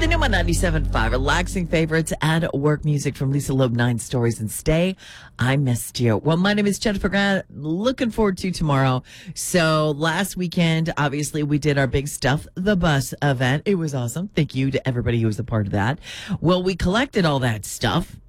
The new one, 97.5, relaxing favorites and work music from Lisa Loeb, 9 Stories and Stay. I missed you. Well, my name is Jennifer Grant. Looking forward to tomorrow. So last weekend, obviously, we did our big Stuff the Bus event. It was awesome. Thank you to everybody who was a part of that. Well, we collected all that stuff.